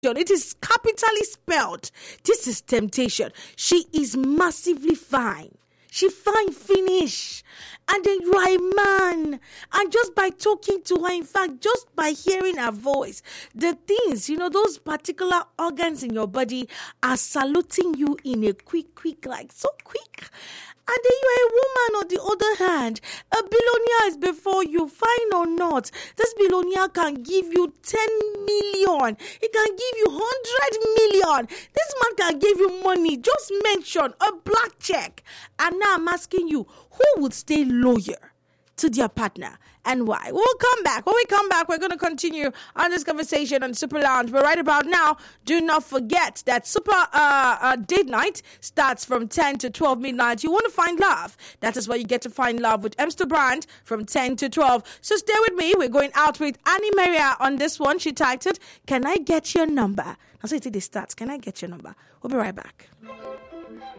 It is capitally spelled. This is temptation. She is massively fine. She fine finish. And then you are a man. And just by talking to her, in fact, just by hearing her voice, the things, those particular organs in your body are saluting you in a quick, like so quick. And then you are a woman on the other hand. A billionaire is before you, fine or not. This billionaire can give you 10 million. He can give you 100 million. This man can give you money. Just mention a black check. And now I'm asking you, who would stay loyal to their partner and why? We'll come back. When we come back, we're going to continue on this conversation on Super Lounge. But right about now, do not forget that Super Date Night starts from 10 to 12 midnight. You want to find love? That is where you get to find love with Emster Brand from 10 to 12. So stay with me. We're going out with Annie Maria on this one. She titled, Can I Get Your Number? Now, so it starts. Can I get your number? We'll be right back.